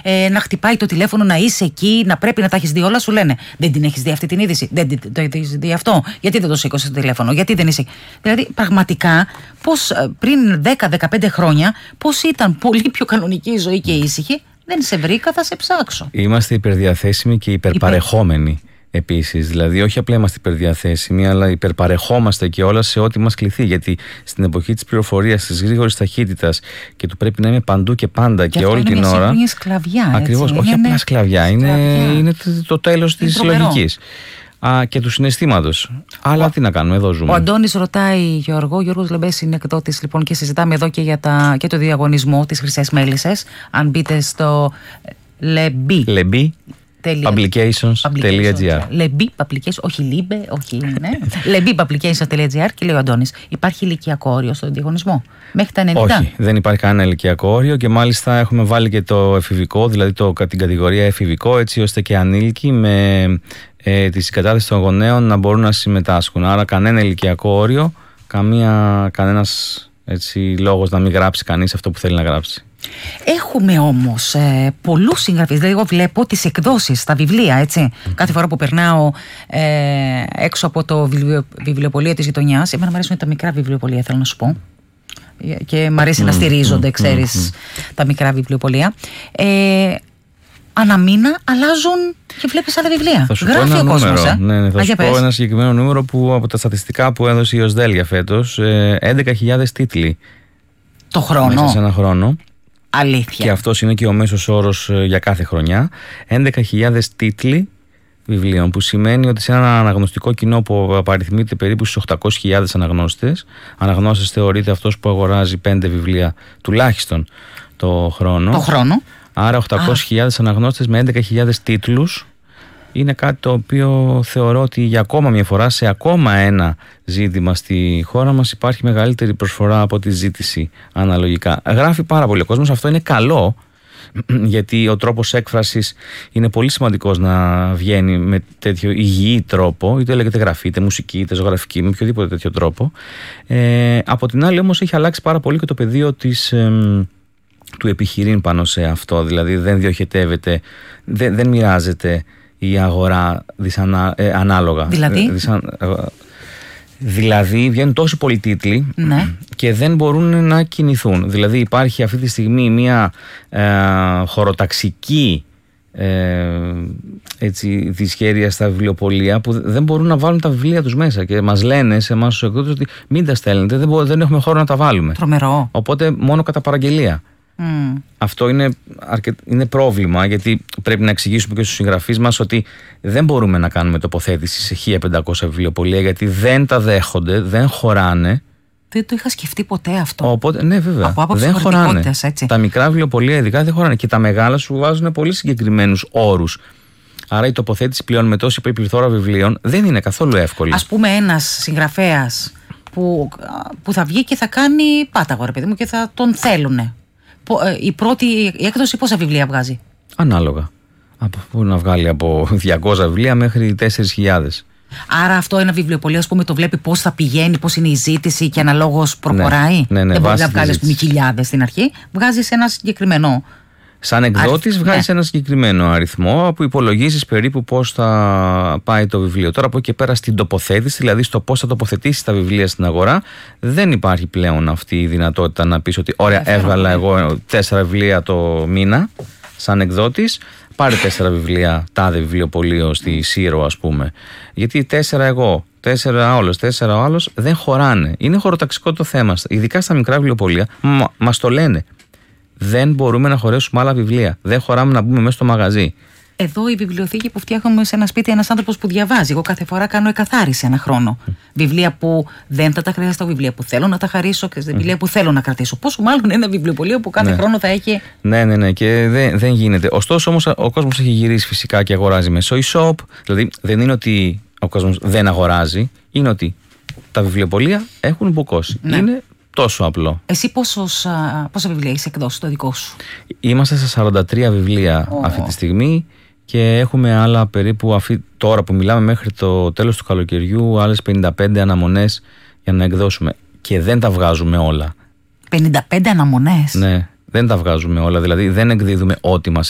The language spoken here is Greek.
να χτυπάει το τηλέφωνο, να είσαι εκεί, να πρέπει να τα έχεις δει όλα. Σου λένε, δεν την έχεις δει αυτή την είδηση, δεν το έχεις δει αυτό, γιατί δεν το σήκωσες το τηλέφωνο, γιατί δεν είσαι. Δηλαδή, πραγματικά, πώς πριν 10-15 χρόνια, πώς ήταν πολύ πιο κανονική η ζωή και ήσυχη, δεν σε βρήκα, θα σε ψάξω. Είμαστε υπερδιαθέσιμοι και υπερπαρεχόμενοι. Επίσης, δηλαδή όχι απλά είμαστε υπερδιαθέσιμοι, αλλά υπερπαρεχόμαστε και όλα σε ό,τι μας κληθεί. Γιατί στην εποχή της πληροφορίας, της γρήγορης ταχύτητας και του πρέπει να είμαι παντού και πάντα και όλη την ώρα. Είναι σκλαβιά. Ακριβώς, όχι απλά σκλαβιά. Είναι το τέλος της λογικής και του συναισθήματος. Αλλά τι να κάνουμε, εδώ ζούμε. Ο Αντώνης ρωτάει, Γιώργος Λεμπές είναι εκδότης λοιπόν, και συζητάμε εδώ και το διαγωνισμό της Χρυσές Μέλισσες. Αν μπείτε στο Lebi. Publications.gr. Lebi Publications, όχι Libe, όχι είναι. Lebi Publications.gr. Και λέει ο Αντώνης, υπάρχει ηλικιακό όριο στον διαγωνισμό μέχρι τα 90? Όχι, δεν υπάρχει κανένα ηλικιακό όριο και μάλιστα έχουμε βάλει και το εφηβικό, δηλαδή την κατηγορία εφηβικό, έτσι ώστε και ανήλικοι με τη συγκατάθεση των γονέων να μπορούν να συμμετάσχουν. Άρα κανένα ηλικιακό όριο, κανένας λόγος να μην γράψει κανείς αυτό που θέλει να γράψει. Έχουμε όμως πολλούς συγγραφείς. Δηλαδή, εγώ βλέπω τις εκδόσεις, τα βιβλία, έτσι. Κάθε φορά που περνάω έξω από το βιβλιοπωλείο της γειτονιάς, εμένα μου αρέσουν τα μικρά βιβλιοπωλεία, θέλω να σου πω. Και μου αρέσει να στηρίζονται, ξέρεις, τα μικρά βιβλιοπωλεία. Ανά μήνα αλλάζουν και βλέπεις άλλα βιβλία. Θα σου πω ένα νούμερο. Θα σου πω ένα συγκεκριμένο νούμερο που από τα στατιστικά που έδωσε η ΟΣΔΕΛ για φέτος, 11.000 τίτλοι. Το χρόνο. Μέσα σε ένα χρόνο. Αλήθεια. Και αυτός είναι και ο μέσος όρος για κάθε χρονιά. 11.000 τίτλοι βιβλίων, που σημαίνει ότι σε ένα αναγνωστικό κοινό που απαριθμείται περίπου στους 800.000 αναγνώστες θεωρείται αυτός που αγοράζει 5 βιβλία τουλάχιστον το χρόνο. Άρα 800.000 αναγνώστες με 11.000 τίτλους είναι κάτι το οποίο θεωρώ ότι για ακόμα μια φορά σε ακόμα ένα ζήτημα στη χώρα μας υπάρχει μεγαλύτερη προσφορά από τη ζήτηση αναλογικά. Γράφει πάρα πολύ ο κόσμος, αυτό είναι καλό, γιατί ο τρόπος έκφρασης είναι πολύ σημαντικός να βγαίνει με τέτοιο υγιή τρόπο, είτε λέγεται γραφή, είτε μουσική, είτε ζωγραφική, με οποιοδήποτε τέτοιο τρόπο. Από την άλλη όμως έχει αλλάξει πάρα πολύ και το πεδίο του επιχειρήν πάνω σε αυτό, δηλαδή δεν διοχετεύεται, δεν μοιράζεται η αγορά ανάλογα. Δηλαδή βγαίνουν τόσοι πολλοί τίτλοι, ναι, και δεν μπορούν να κινηθούν. Δηλαδή υπάρχει αυτή τη στιγμή μια χωροταξική δυσχέρεια στα βιβλιοπωλεία που δεν μπορούν να βάλουν τα βιβλία τους μέσα και μας λένε σε εμάς τους εκδότες ότι μην τα στέλνετε, δεν έχουμε χώρο να τα βάλουμε. Τρομερό. Οπότε μόνο κατά παραγγελία. Αυτό είναι πρόβλημα, γιατί πρέπει να εξηγήσουμε και στους συγγραφείς μας ότι δεν μπορούμε να κάνουμε τοποθέτηση σε 1500 βιβλιοπωλεία, γιατί δεν τα δέχονται, δεν χωράνε. Δεν το είχα σκεφτεί ποτέ αυτό. Οπότε, ναι, βέβαια. Δεν χωράνε. Έτσι. Τα μικρά βιβλιοπωλεία ειδικά δεν χωράνε. Και τα μεγάλα σου βάζουν πολύ συγκεκριμένους όρους. Άρα η τοποθέτηση πλέον με τόση πληθώρα βιβλίων δεν είναι καθόλου εύκολη. Ας πούμε, ένας συγγραφέας που θα βγει και θα κάνει πάταγο, ρε παιδί μου, και θα τον θέλουνε. Η έκδοση πόσα βιβλία βγάζει? Ανάλογα. Μπορεί να βγάλει από 200 βιβλία μέχρι 4.000. Άρα αυτό ένα βιβλιοπωλείο, ας πούμε, το βλέπει πώς θα πηγαίνει, πώς είναι η ζήτηση και αναλόγως προχωράει. Ναι, δεν μπορεί να βγάλει χιλιάδες στην αρχή. Βγάζεις ένα συγκεκριμένο. Σαν εκδότης βγάζεις ένα συγκεκριμένο αριθμό που υπολογίζεις περίπου πώς θα πάει το βιβλίο. Τώρα από εκεί και πέρα στην τοποθέτηση, δηλαδή στο πώς θα τοποθετήσεις τα βιβλία στην αγορά, δεν υπάρχει πλέον αυτή η δυνατότητα να πεις ότι ωραία, έβγαλα εγώ 4 βιβλία το μήνα σαν εκδότης, πάρε 4 βιβλία τάδε βιβλιοπωλείο στη Σύρο, ας πούμε. Γιατί 4 εγώ, 4 άλλος, 4 ο άλλος δεν χωράνε. Είναι χωροταξικό το θέμα. Ειδικά στα μικρά βιβλιοπωλεία μας το λένε. Δεν μπορούμε να χωρέσουμε άλλα βιβλία. Δεν χωράμε να μπούμε μέσα στο μαγαζί. Εδώ η βιβλιοθήκη που φτιάχνουμε σε ένα σπίτι, ένας άνθρωπος που διαβάζει. Εγώ κάθε φορά κάνω εκαθάριση ένα χρόνο. Βιβλία που δεν θα τα χρειαστώ, βιβλία που θέλω να τα χαρίσω και βιβλία που θέλω να κρατήσω. Πόσο μάλλον ένα βιβλιοπωλείο που κάθε χρόνο θα έχει. Ναι, και δεν γίνεται. Ωστόσο όμως ο κόσμος έχει γυρίσει φυσικά και αγοράζει μέσω e-shop. Δηλαδή δεν είναι ότι ο κόσμος δεν αγοράζει, είναι ότι τα βιβλιοπωλεία έχουν μπουκώσει. Ναι. Είναι τόσο απλό. Εσύ πόσα βιβλία έχεις εκδώσει το δικό σου? Είμαστε στα 43 βιβλία αυτή τη στιγμή και έχουμε άλλα περίπου τώρα που μιλάμε μέχρι το τέλος του καλοκαιριού άλλες 55 αναμονές για να εκδώσουμε και δεν τα βγάζουμε όλα. 55 αναμονές? Ναι, δεν τα βγάζουμε όλα, δηλαδή δεν εκδίδουμε ό,τι μας